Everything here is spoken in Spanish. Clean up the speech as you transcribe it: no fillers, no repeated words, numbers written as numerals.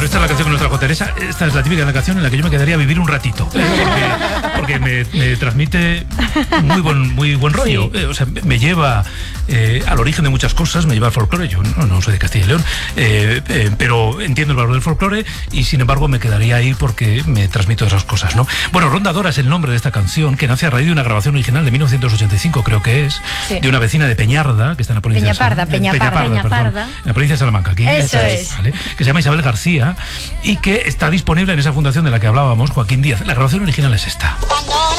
Bueno, esta es la canción que nos trajo Teresa. Esta es la típica canción en la que yo me quedaría a vivir un ratito. Porque me transmite muy buen rollo. Sí. O sea, me lleva al origen de muchas cosas, me lleva al folclore. Yo no soy de Castilla y León, pero entiendo el valor del folclore y sin embargo me quedaría ahí porque me transmito esas cosas, ¿no? Bueno, Rondadora es el nombre de esta canción, que nace a raíz de una grabación original de 1985, creo que es, sí, de una vecina de Peñarda, que está en la provincia Peñaparda. en la provincia de Salamanca, aquí, Eso es. ¿vale? Que se llama Isabel García y que está disponible en esa fundación de la que hablábamos, Joaquín Díaz. La grabación original es esta.